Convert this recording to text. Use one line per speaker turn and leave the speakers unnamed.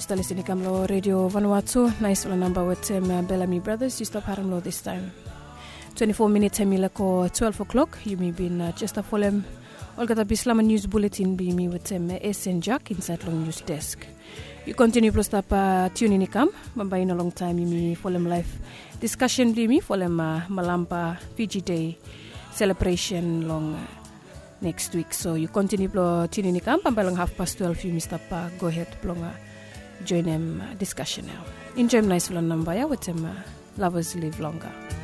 Just listening to Radio Vanuatu. Nice one number with Bellamy Brothers. You stop Haramlo this time. 24 minutes ko 12 o'clock. You may be just a follow. Olga the Bislama News Bulletin be me with SN Jack inside Long News Desk. You continue to stop tuning in come. But in a long time you may follow live discussion be me follow Malampa Fiji Day celebration long next week. So you continue to tune in come. And by long 12:30 you may stop go ahead join them discussion now. Enjoy nice one number with them lovers live longer.